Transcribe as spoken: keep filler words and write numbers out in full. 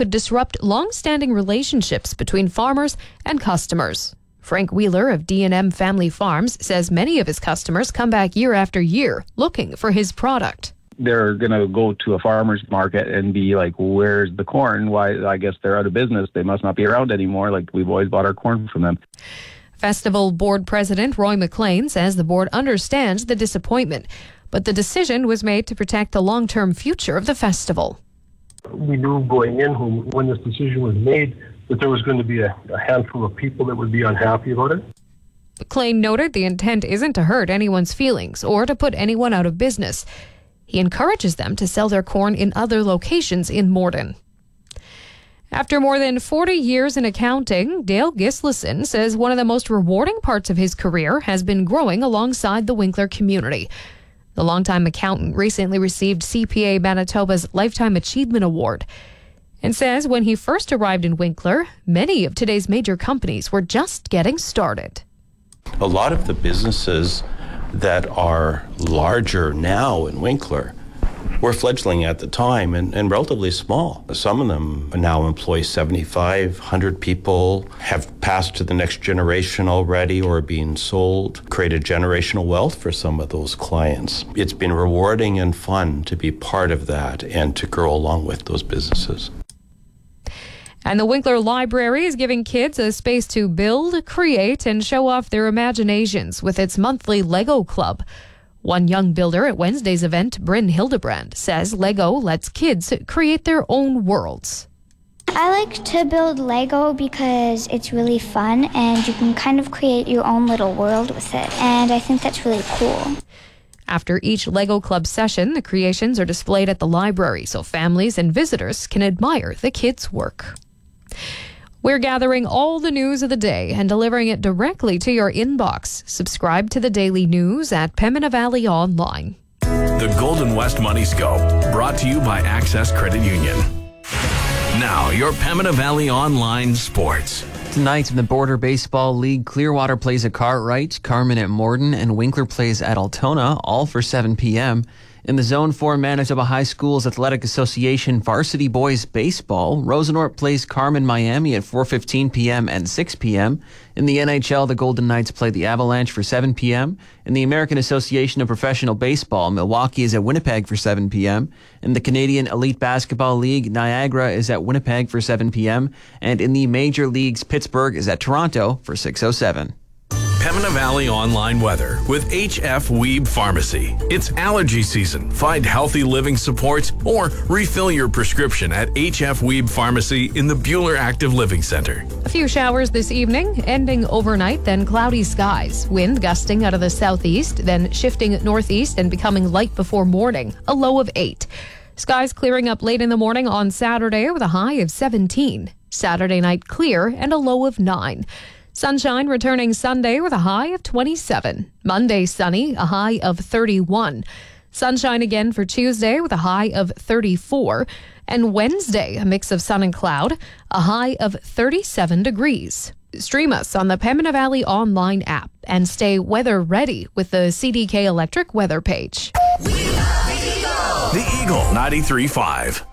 could disrupt long-standing relationships between farmers and customers. Frank Wheeler of D and M Family Farms says many of his customers come back year after year looking for his product. They're going to go to a farmer's market and be like, where's the corn? Why, I guess they're out of business. They must not be around anymore. Like, we've always bought our corn from them. Festival Board President Roy McLean says the board understands the disappointment, but the decision was made to protect the long-term future of the festival. We knew going in when, when this decision was made that there was going to be a, a handful of people that would be unhappy about it. McLean noted the intent isn't to hurt anyone's feelings or to put anyone out of business. He encourages them to sell their corn in other locations in Morden. After more than forty years in accounting, Dale Gislason says one of the most rewarding parts of his career has been growing alongside the Winkler community. The longtime accountant recently received C P A Manitoba's Lifetime Achievement Award and says when he first arrived in Winkler, many of today's major companies were just getting started. A lot of the businesses that are larger now in Winkler were fledgling at the time and, and relatively small. Some of them now employ seventy-five, one hundred people, have passed to the next generation already or are being sold, created generational wealth for some of those clients. It's been rewarding and fun to be part of that and to grow along with those businesses. And the Winkler Library is giving kids a space to build, create, and show off their imaginations with its monthly Lego Club. One young builder at Wednesday's event, Bryn Hildebrand, says Lego lets kids create their own worlds. I like to build Lego because it's really fun and you can kind of create your own little world with it. And I think that's really cool. After each Lego Club session, the creations are displayed at the library so families and visitors can admire the kids' work. We're gathering all the news of the day and delivering it directly to your inbox. Subscribe to the Daily News at Pembina Valley Online. The Golden West Money Scope, brought to you by Access Credit Union. Now, your Pembina Valley Online Sports. Tonight in the Border Baseball League, Clearwater plays at Cartwright, Carman at Morden, and Winkler plays at Altona, all for seven p.m. In the Zone four Manitoba High Schools Athletic Association Varsity Boys Baseball, Rosenort plays Carman Miami at four fifteen p.m. and six p.m. In the N H L, the Golden Knights play the Avalanche for seven p.m. In the American Association of Professional Baseball, Milwaukee is at Winnipeg for seven p.m. In the Canadian Elite Basketball League, Niagara is at Winnipeg for seven p.m. And in the Major Leagues, Pittsburgh is at Toronto for six oh seven. Pembina Valley Online Weather with H F Weeb Pharmacy. It's allergy season. Find healthy living supports or refill your prescription at H F Weeb Pharmacy in the Buhler Active Living Center. A few showers this evening, ending overnight, then cloudy skies. Wind gusting out of the southeast, then shifting northeast and becoming light before morning, a low of eight. Skies clearing up late in the morning on Saturday with a high of seventeen. Saturday night clear and a low of nine. Sunshine returning Sunday with a high of twenty-seven. Monday sunny, a high of thirty-one. Sunshine again for Tuesday with a high of thirty-four. And Wednesday, a mix of sun and cloud, a high of thirty-seven degrees. Stream us on the Pembina Valley Online app and stay weather ready with the C D K Electric weather page. The Eagle ninety-three point five.